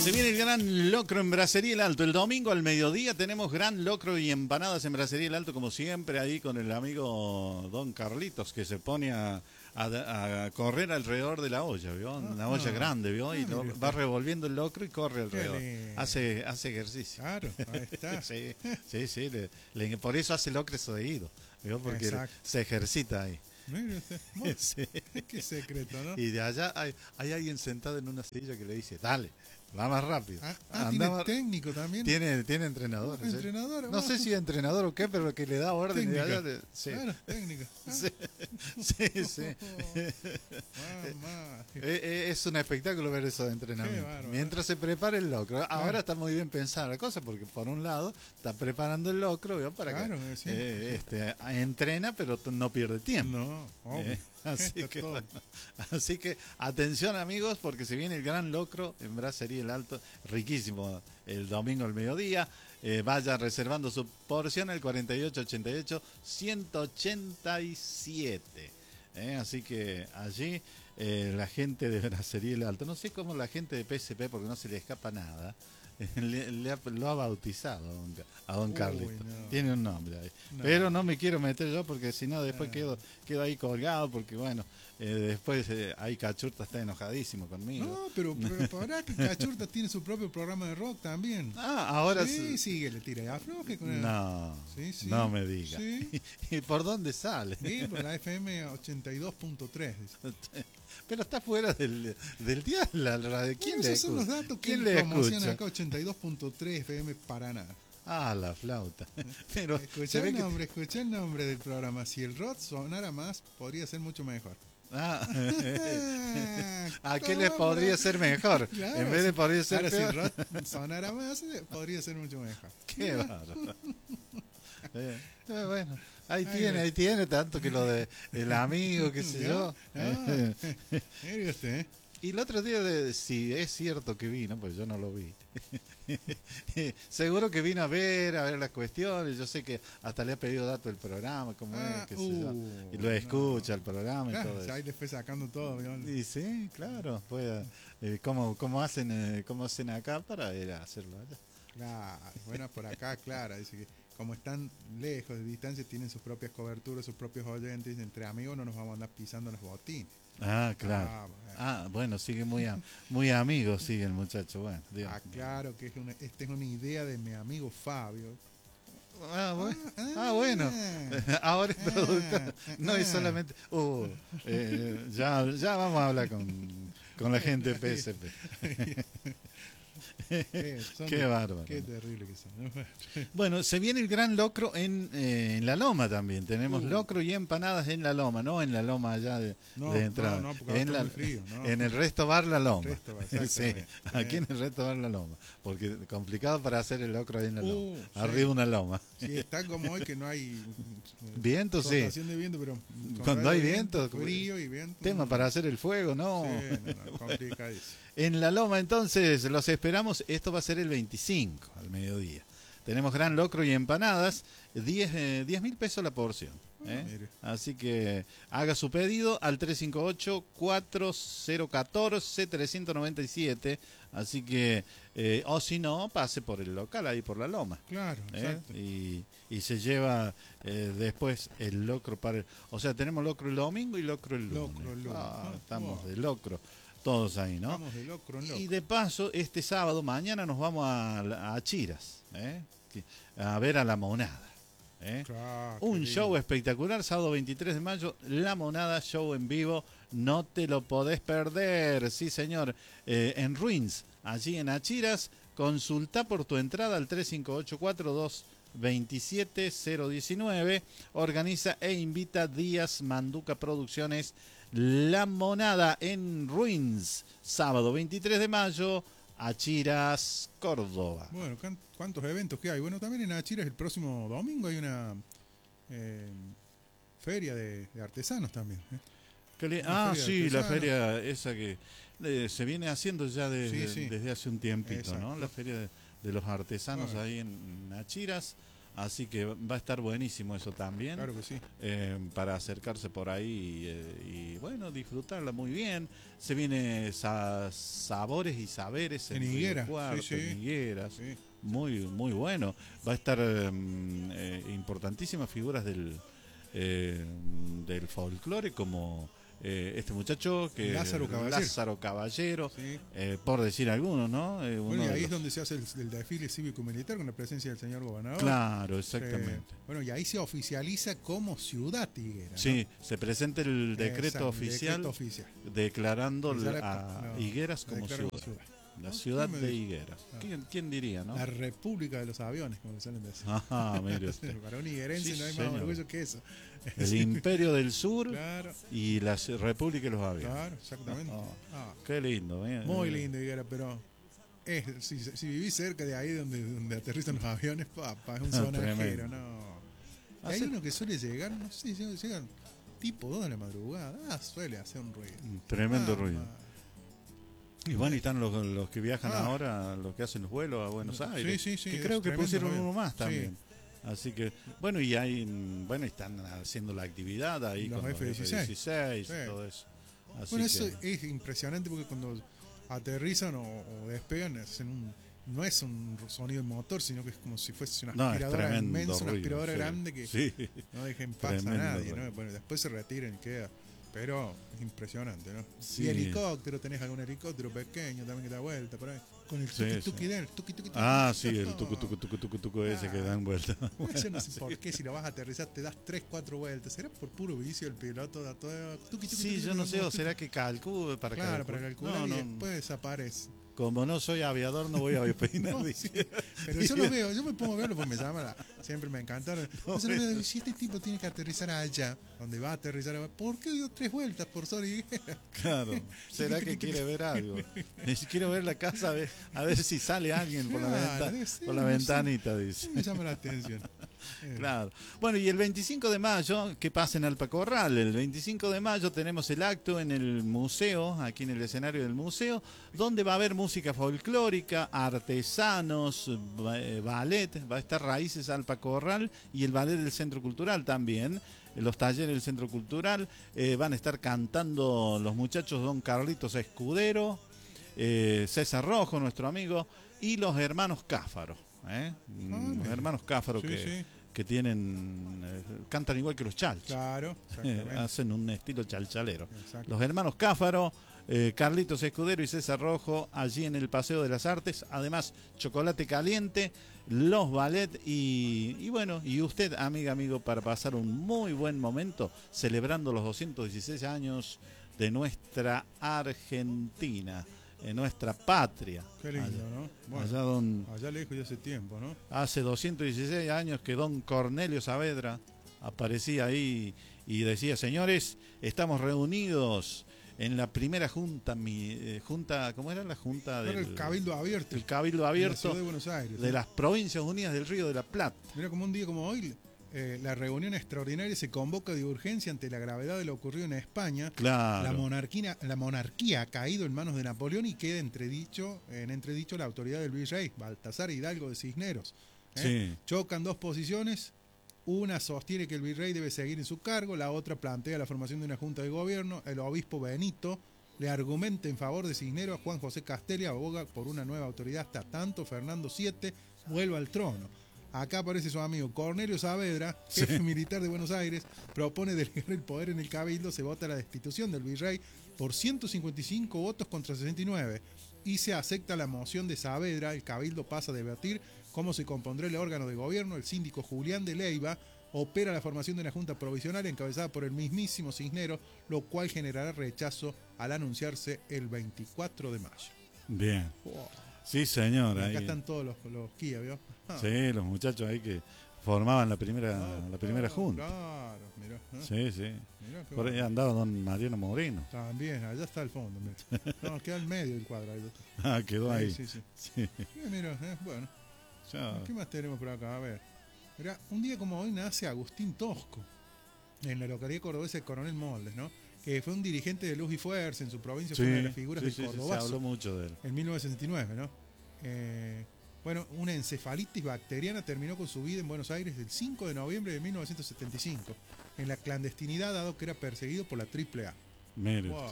Se viene el gran locro en Brasería El Alto. El domingo al mediodía tenemos gran locro y empanadas en Brasería El Alto, como siempre, ahí con el amigo Don Carlitos, que se pone a correr alrededor de la olla, ¿vio? Una olla grande, ¿vio? Y va revolviendo el locro y corre alrededor. Hace ejercicio. Claro, ahí está. Sí. Por eso hace locro seguido, ¿vio? Porque se ejercita ahí. Mire usted, bueno, sí. Qué secreto, ¿no? Y de allá hay alguien sentado en una silla que le dice, dale, va más rápido. Tiene técnico también. Tiene entrenador. ¿Sí? Entrenador. No sé si es entrenador o qué, pero que le da orden de allá. Sí. Claro, técnico. Sí. Es un espectáculo ver eso de entrenamiento. Mientras se prepara el locro. Ahora está muy bien pensada la cosa, porque por un lado está preparando el locro, ¿vio? Para que entrena, pero no pierde tiempo. No, Así que atención, amigos, porque se viene el gran locro en Brasería El Alto, riquísimo, el domingo al mediodía. Vaya reservando su porción al 4888-187. Así que allí la gente de Brasería El Alto, no sé cómo la gente de PSP, porque no se le escapa nada, lo ha bautizado a don Carlito. No. Tiene un nombre ahí. No. Pero no me quiero meter yo, porque si no después quedo ahí colgado, porque bueno, después ahí Cachurta está enojadísimo conmigo. No, pero para que Cachurta tiene su propio programa de rock también. Ahora sí. Sí, le tira afloje con él. No, no me diga. Sí. ¿Y por dónde sale? Sí, por la FM 82.3. Pero está fuera del dial. ¿Quién le escucha? Esos son los datos que promociona acá 82.3 FM Paraná. La flauta. Pero escucha el nombre del programa. Si el rock sonara más, podría ser mucho mejor. ¿A qué les podría ser mejor? Claro, en vez de podría ser peor. Si el rock sonara más, podría ser mucho mejor. Qué bárbaro. Bueno, ahí tiene tanto que lo de el amigo, qué sé yo. Mire usted. Y el otro día, si es cierto que vino, pues yo no lo vi. Seguro que vino a ver las cuestiones. Yo sé que hasta le ha pedido datos del programa, cómo es, qué sé yo. Y lo escucha el programa y todo eso. Ahí le fue sacando todo. Y sí, claro. Pues, ¿cómo hacen acá para ir a hacerlo allá? Claro, bueno, por acá, claro, dice que como están lejos de distancia, tienen sus propias coberturas, sus propios oyentes, entre amigos no nos vamos a andar pisando los botines. Claro. Bueno, sigue muy amigo, sigue el muchacho. Bueno, claro que esta es una idea de mi amigo Fabio. Bueno. Ahora es productor. No es solamente. Ya vamos a hablar con la gente de PSP. Qué bárbaro. Qué terrible que son. Bueno, se viene el gran locro en La Loma también. Tenemos locro y empanadas en La Loma, no en La Loma allá de entrada. No, porque en muy frío, ¿no? En el Resto Bar La Loma. Sí, aquí en el Resto Bar La Loma. Porque complicado para hacer el locro ahí en La Loma. Arriba una loma. Sí, está como hoy que no hay viento, sí. De viento, pero cuando hay viento, frío y viento. Tema para hacer el fuego, ¿no? Sí, complicadísimo. En La Loma, entonces, los esperamos. Esto va a ser el 25 al mediodía. Tenemos gran locro y empanadas, 10.000 pesos la porción. Así que haga su pedido al 358-4014-397. Así que, o si no, pase por el local ahí por La Loma. Claro, exacto. Y se lleva después el locro para o sea, tenemos locro el domingo y locro el lunes. Estamos de locro. Todos ahí, ¿no? Vamos de locro en locro. Y de paso, este sábado, mañana nos vamos a Chiras, a ver a La Monada. Un show espectacular, sábado 23 de mayo, La Monada, show en vivo, no te lo podés perder, sí señor, en Ruins, allí en Achiras. Consulta por tu entrada al 358-4227-019, organiza e invita Díaz Manduca Producciones. La Monada en Ruins, sábado 23 de mayo, Achiras, Córdoba. Bueno, ¿cuántos eventos que hay? Bueno, también en Achiras el próximo domingo hay una feria de artesanos también. Sí, la feria esa que se viene haciendo ya desde hace un tiempito, ¿no? La feria de los artesanos ahí en Achiras. Así que va a estar buenísimo eso también. Claro que sí. Para acercarse por ahí y bueno, disfrutarla muy bien. Se viene Sabores y Saberes En Río Higuera, Cuarto, sí, sí. en Higueras. Sí. Muy bueno. Va a estar importantísimas figuras del folclore como este muchacho que Lázaro Caballero, sí. por decir algunos, ¿no? Bueno, y ahí es donde se hace el desfile cívico-militar con la presencia del señor gobernador. Claro, exactamente. Bueno, y ahí se oficializa como ciudad Higuera, ¿no? Sí, se presenta el decreto oficial declarando a Higueras como ciudad. La ciudad de Higueras. ¿Quién diría, no? La República de los Aviones, como le salen decir. Mire usted. Para un higuerense no hay más orgullo que eso. El Imperio del Sur, claro. Y la República de los Aviones. Claro, exactamente. Qué lindo. Muy lindo, Higuera, pero si vivís cerca de ahí donde aterrizan los aviones, papá, es un sonajero, no. Y hay uno que suele llegar, no sé, llegan tipo 2 de la madrugada, suele hacer un ruido. Tremendo ruido. Y bueno, y están los que viajan ahora, los que hacen los vuelos a Buenos Aires. Sí, que creo que pusieron uno más también. Sí. Así que, bueno, y están haciendo la actividad ahí los con F-16 y todo eso. Así bueno, eso es impresionante porque cuando aterrizan o despegan, no es un sonido de motor, sino que es como si fuese una aspiradora inmensa, una aspiradora grande que no deja en paz a nadie, ¿no? Bueno, después se retiran y queda. Pero es impresionante, ¿no? Sí. Y helicóptero, tenés algún helicóptero pequeño también que da vuelta por ahí. Con el tuki-tuki del tuki-tuki. Sí, el tuki-tuki ese que dan vuelta. Yo no sé por qué, si lo vas a aterrizar, te das 3-4 vueltas. ¿Será por puro vicio el piloto? Da todo tuki-tuki. Sí, yo no sé, o será que calcule para calcular. Claro, para calcular y después desaparece. Como no soy aviador, no voy a peinar. Sí, pero yo lo veo, yo me pongo a verlo porque me llama, siempre me encantaron. Si este tipo tiene que aterrizar allá, donde va a aterrizar, ¿por qué dio 3 vueltas por Sol y Higuera? Claro, ¿será que quiere ver algo? Quiero ver la casa, a ver si sale alguien por la ventanita, dice. Me llama la atención. Claro. Bueno, y el 25 de mayo, que pasa en Alpacorral, el 25 de mayo tenemos el acto en el museo, aquí en el escenario del museo, donde va a haber música folclórica, artesanos, ballet, va a estar Raíces Alpacorral y el ballet del Centro Cultural también. Los talleres del Centro Cultural van a estar cantando los muchachos don Carlitos Escudero, César Rojo, nuestro amigo, y los hermanos Cáfaro. Los hermanos Cáfaro que tienen cantan igual que los chalchas. Claro, hacen un estilo chalchalero. Exacto. Los hermanos Cáfaro, Carlitos Escudero y César Rojo allí en el Paseo de las Artes. Además, chocolate caliente, los ballet y bueno, y usted, amigo, para pasar un muy buen momento celebrando los 216 años de nuestra Argentina. En nuestra patria. Qué lindo, allá, ¿no? Bueno, allá lejos de hace tiempo, ¿no? Hace 216 años que don Cornelio Saavedra aparecía ahí y decía, señores, estamos reunidos en la primera junta, ¿cómo era la junta? El Cabildo Abierto. El Cabildo Abierto de la Ciudad de Buenos Aires. De las Provincias Unidas del Río de la Plata. Mira, como un día como hoy, la reunión extraordinaria se convoca de urgencia ante la gravedad de lo ocurrido en España. Claro. La monarquía ha caído en manos de Napoleón y queda en entredicho la autoridad del virrey Baltasar Hidalgo de Cisneros. Sí. Chocan dos posiciones. Una sostiene que el virrey debe seguir en su cargo, la otra plantea la formación de una junta de gobierno. El obispo Benito le argumenta en favor de Cisneros. Juan José Castelli aboga por una nueva autoridad hasta tanto Fernando VII vuelva al trono. Acá aparece su amigo Cornelio Saavedra, jefe militar de Buenos Aires, propone delegar el poder en el Cabildo, se vota la destitución del virrey por 155 votos contra 69 y se acepta la moción de Saavedra. El Cabildo pasa a debatir cómo se compondrá el órgano de gobierno. El síndico Julián de Leiva opera la formación de una junta provisional encabezada por el mismísimo Cisneros, lo cual generará rechazo al anunciarse el 24 de mayo. Bien. Wow. Sí, señor. Acá están todos los Kia, ¿vio? Sí, los muchachos ahí que formaban la primera junta. Claro, mirá. Sí. Mirá, por ahí andaba don Mariano Moreno. También, allá está el fondo. No, queda al medio del cuadro. Quedó ahí. Sí. Mira, bueno. ¿Qué más tenemos por acá? A ver. Mirá, un día como hoy nace Agustín Tosco, en la localidad cordobesa de Coronel Moldes, ¿no? Que fue un dirigente de Luz y Fuerza en su provincia, fue una de las figuras del Cordobazo. Se habló mucho de él. En 1969, ¿no? Bueno, una encefalitis bacteriana terminó con su vida en Buenos Aires el 5 de noviembre de 1975, en la clandestinidad, dado que era perseguido por la AAA. Mire. Wow.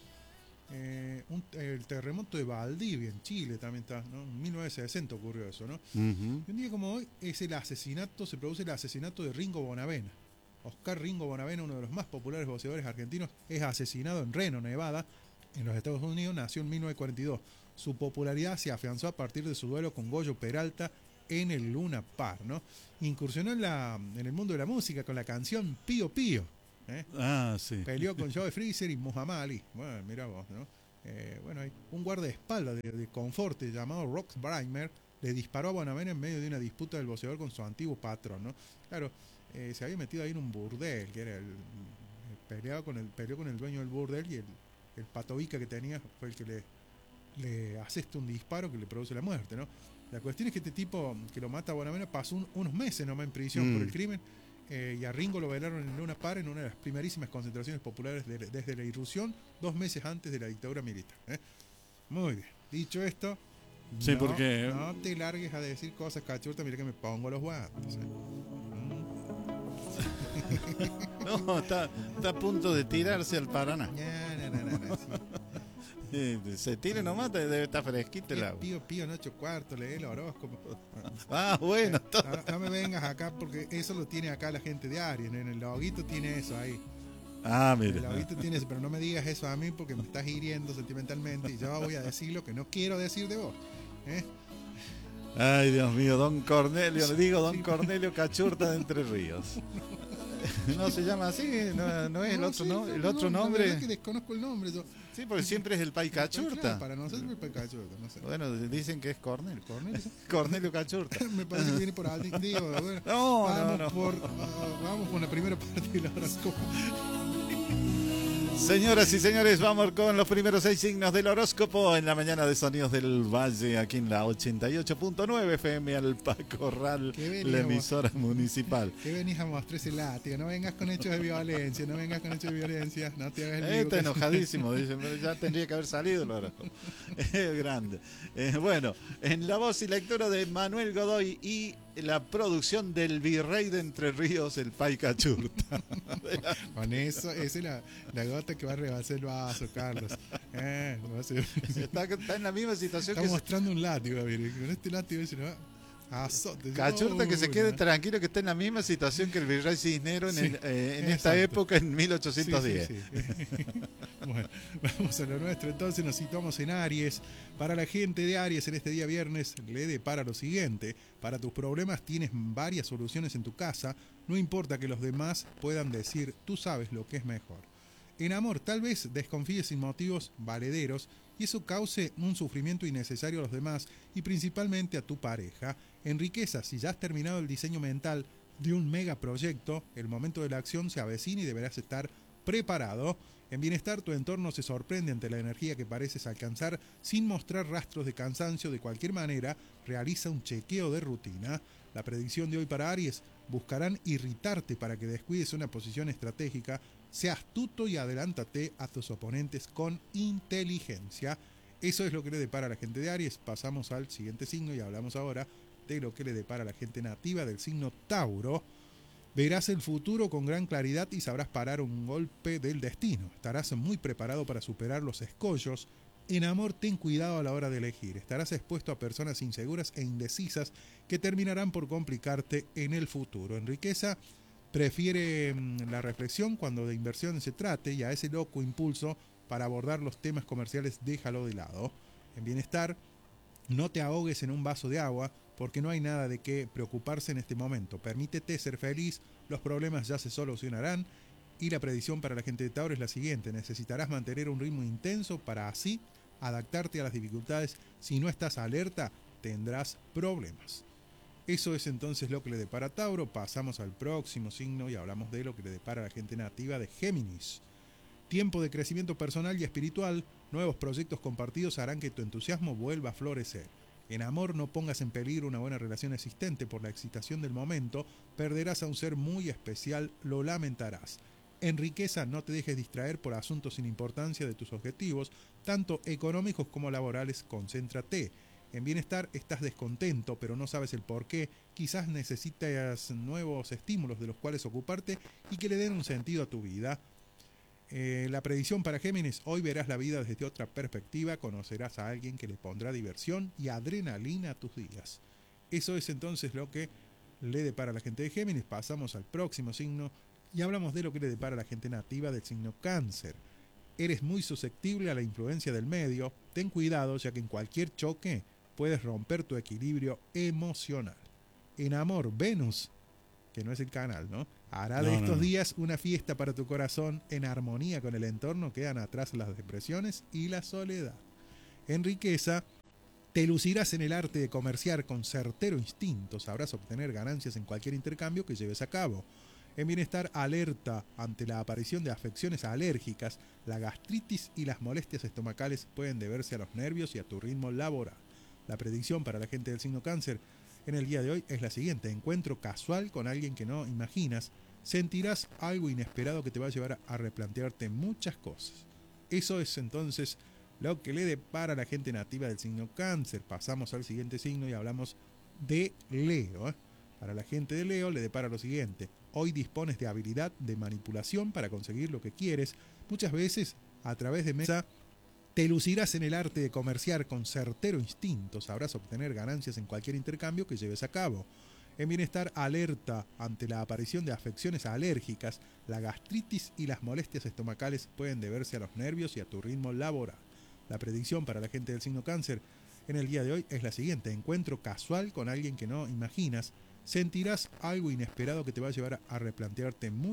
El terremoto de Valdivia en Chile también está, ¿no? En 1960 ocurrió eso, ¿no? Uh-huh. Y un día como hoy se produce el asesinato de Ringo Bonavena. Oscar Ringo Bonavena, uno de los más populares boxeadores argentinos, es asesinado en Reno, Nevada, en los Estados Unidos. Nació en 1942. Su popularidad se afianzó a partir de su duelo con Goyo Peralta en el Luna Park, ¿no? Incursionó en el mundo de la música con la canción Pío Pío. Sí. Peleó con Joe Freezer y Muhammad Ali. Bueno, mira vos, ¿no? Bueno, hay un guardaespaldas de Conforte llamado Rox Breimer le disparó a Bonavena en medio de una disputa del boxeador con su antiguo patrón, ¿no? Claro, se había metido ahí en un burdel, que era peleó con el dueño del burdel, y el patovica que tenía fue el que le asesta un disparo que le produce la muerte, ¿no? La cuestión es que este tipo que lo mata a Bonavena pasó unos meses nomás en prisión por el crimen, y a Ringo lo velaron en Luna Park en una de las primerísimas concentraciones populares desde la irrupción, 2 meses antes de la dictadura militar. Muy bien, dicho esto, sí, porque no te largues a decir cosas cachurtas, mira que me pongo los guantes. no, está a punto de tirarse al Paraná. No, sí. Se tire nomás, debe estar fresquito el agua. Pío en 8 cuartos, lee el horóscopo. Bueno. No me vengas acá porque eso lo tiene acá la gente de Aries. En el loguito tiene eso ahí. Mira. El loguito tiene eso, pero no me digas eso a mí porque me estás hiriendo sentimentalmente y yo voy a decir lo que no quiero decir de vos. Ay, Dios mío, don Cornelio, le digo don Cornelio Cachurta de Entre Ríos. No se llama así, no es el otro, ¿no? El otro nombre. La verdad que desconozco el nombre. Sí, porque siempre es el Pai Cachurta. Claro, para nosotros es el Pai Cachurta, no sé. Bueno, dicen que es Cornelio. ¿Cornelio Cachurta. Me parece que viene por ahí. Digo, bueno, no. Vamos por la primera parte del horóscopo. Señoras y señores, vamos con los primeros 6 signos del horóscopo en la mañana de Sonidos del Valle, aquí en la 88.9 FM Alpacorral, la emisora municipal. ¿Qué venís a mostrar ese látigo? No vengas con hechos de violencia, no te hagas el vivo. Está enojadísimo, dice, pero ya tendría que haber salido el horóscopo. Es grande. Bueno, en la voz y lectura de Manuel Godoy y la producción del virrey de Entre Ríos, el Pai Cachurta. Con eso, esa es la gota que va a rebasar el vaso, Carlos. Está en la misma situación. Está mostrando un látigo, mire. Con este látigo se lo va a azote. Cachurta, que se quede tranquilo, que está en la misma situación que el virrey Cisnero en esta época, en 1810. Sí. Bueno, vamos a lo nuestro. Entonces nos situamos en Aries. Para la gente de Aries, en este día viernes le depara lo siguiente: para tus problemas tienes varias soluciones en tu casa, no importa que los demás puedan decir, tú sabes lo que es mejor. En amor, tal vez desconfíes sin motivos valederos y eso cause un sufrimiento innecesario a los demás y principalmente a tu pareja. En riqueza, si ya has terminado el diseño mental de un megaproyecto, el momento de la acción se avecina y deberás estar preparado. En bienestar, tu entorno se sorprende ante la energía que pareces alcanzar sin mostrar rastros de cansancio. De cualquier manera, realiza un chequeo de rutina. La predicción de hoy para Aries: buscarán irritarte para que descuides una posición estratégica. Sé astuto y adelántate a tus oponentes con inteligencia. Eso es lo que le depara a la gente de Aries. Pasamos al siguiente signo y hablamos ahora de lo que le depara a la gente nativa del signo Tauro. Verás el futuro con gran claridad y sabrás parar un golpe del destino. Estarás muy preparado para superar los escollos. En amor, ten cuidado a la hora de elegir. Estarás expuesto a personas inseguras e indecisas que terminarán por complicarte en el futuro. En riqueza, prefiere la reflexión cuando de inversión se trate y a ese loco impulso para abordar los temas comerciales déjalo de lado. En bienestar, no te ahogues en un vaso de agua porque no hay nada de qué preocuparse en este momento. Permítete ser feliz, los problemas ya se solucionarán. Y la predicción para la gente de Tauro es la siguiente: necesitarás mantener un ritmo intenso para así adaptarte a las dificultades. Si no estás alerta, tendrás problemas. Eso es entonces lo que le depara a Tauro. Pasamos al próximo signo y hablamos de lo que le depara a la gente nativa de Géminis. Tiempo de crecimiento personal y espiritual. Nuevos proyectos compartidos harán que tu entusiasmo vuelva a florecer. En amor, no pongas en peligro una buena relación existente por la excitación del momento. Perderás a un ser muy especial, lo lamentarás. En riqueza, no te dejes distraer por asuntos sin importancia de tus objetivos, tanto económicos como laborales. Concéntrate. En bienestar estás descontento, pero no sabes el por qué. Quizás necesitas nuevos estímulos de los cuales ocuparte y que le den un sentido a tu vida. La predicción para Géminis: hoy verás la vida desde otra perspectiva, conocerás a alguien que le pondrá diversión y adrenalina a tus días. Eso es entonces lo que le depara a la gente de Géminis. Pasamos al próximo signo y hablamos de lo que le depara a la gente nativa del signo Cáncer. Eres muy susceptible a la influencia del medio. Ten cuidado, ya que en cualquier choque puedes romper tu equilibrio emocional. En amor, Venus, que no es el canal, ¿no?, hará de estos días una fiesta para tu corazón. En armonía con el entorno quedan atrás las depresiones y la soledad. En riqueza, te lucirás en el arte de comerciar con certero instinto. Sabrás obtener ganancias en cualquier intercambio que lleves a cabo. En bienestar, alerta ante la aparición de afecciones alérgicas. La gastritis y las molestias estomacales pueden deberse a los nervios y a tu ritmo laboral. La predicción para la gente del signo Cáncer en el día de hoy es la siguiente: encuentro casual con alguien que no imaginas. Sentirás algo inesperado que te va a llevar a replantearte muchas cosas. Eso es entonces lo que le depara a la gente nativa del signo Cáncer. Pasamos al siguiente signo y hablamos de Leo. Para la gente de Leo le depara lo siguiente: hoy dispones de habilidad de manipulación para conseguir lo que quieres. Muchas veces, a través de mesa, te lucirás en el arte de comerciar con certero instinto. Sabrás obtener ganancias en cualquier intercambio que lleves a cabo. En bienestar, alerta ante la aparición de afecciones alérgicas. La gastritis y las molestias estomacales pueden deberse a los nervios y a tu ritmo laboral. La predicción para la gente del signo Cáncer en el día de hoy es la siguiente: encuentro casual con alguien que no imaginas. Sentirás algo inesperado que te va a llevar a replantearte mucho.